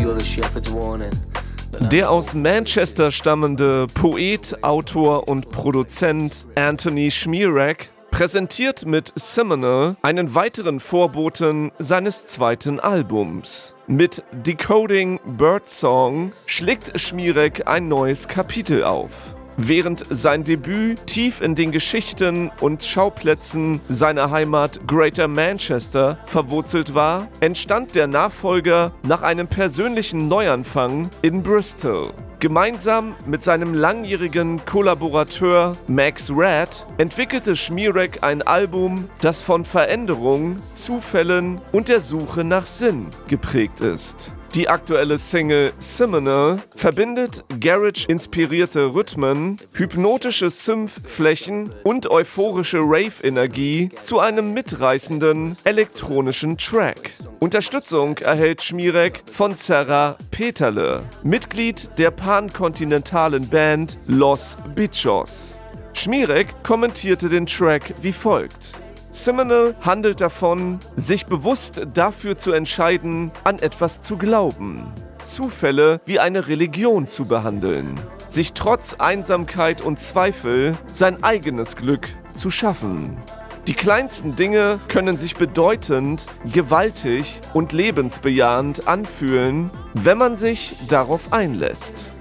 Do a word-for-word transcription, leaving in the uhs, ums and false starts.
Der aus Manchester stammende Poet, Autor und Produzent Anthony Szmierek präsentiert mit Seminal einen weiteren Vorboten seines zweiten Albums. Mit Decoding Birdsong schlägt Szmierek ein neues Kapitel auf. Während sein Debüt tief in den Geschichten und Schauplätzen seiner Heimat Greater Manchester verwurzelt war, entstand der Nachfolger nach einem persönlichen Neuanfang in Bristol. Gemeinsam mit seinem langjährigen Kollaborateur Max Radd entwickelte Szmierek ein Album, das von Veränderung, Zufällen und der Suche nach Sinn geprägt ist. Die aktuelle Single Seminal verbindet Garage-inspirierte Rhythmen, hypnotische Synth-Flächen und euphorische Rave-Energie zu einem mitreißenden elektronischen Track. Unterstützung erhält Szmierek von Sarah Peterle, Mitglied der pankontinentalen Band Los Bichos. Szmierek kommentierte den Track wie folgt: Seminal handelt davon, sich bewusst dafür zu entscheiden, an etwas zu glauben, Zufälle wie eine Religion zu behandeln, sich trotz Einsamkeit und Zweifel sein eigenes Glück zu schaffen. Die kleinsten Dinge können sich bedeutend, gewaltig und lebensbejahend anfühlen, wenn man sich darauf einlässt.